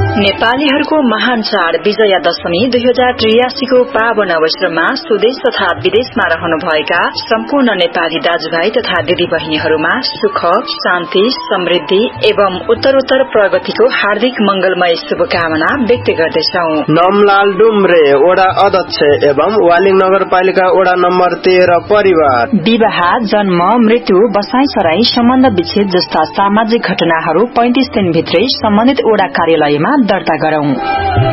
नेपालीहरूको महान चाड विजया दशमी 2083 को पावन अवसरमा स्वदेश तथा विदेशमा रहनुभएका सम्पूर्ण नेपाली दाजुभाइ तथा दिदीबहिनीहरूमा सुख, शान्ति, समृद्धि एवं उत्तरोत्तर प्रगतिको हार्दिक मंगलमय शुभकामना व्यक्त गर्दछौ। नमलाल डुम्रे वडा अध्यक्ष एवं वालिङ नगरपालिका वडा नम्बर 13 परिवार। विवाह, जन्म, मृत्यु, बसाई सराई, सम्बन्ध विच्छेद जस्ता सामाजिक घटनाहरू 35 दिनभित्रै सम्बन्धित वडा कार्यालयमा दर्ता गरौं।